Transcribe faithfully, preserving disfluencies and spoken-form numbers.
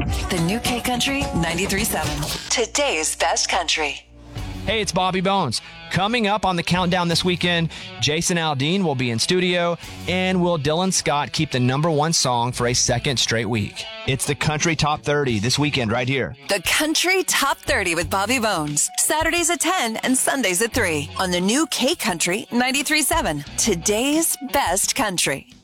The new K Country ninety-three point seven. Today's best country. Hey, it's Bobby Bones. Coming up on the countdown this weekend, Jason Aldean will be in studio, and will Dylan Scott keep the number one song for a second straight week? It's the Country Top thirty this weekend right here. The Country Top thirty with Bobby Bones. Saturdays at ten and Sundays at three on the new K Country ninety-three point seven. Today's best country.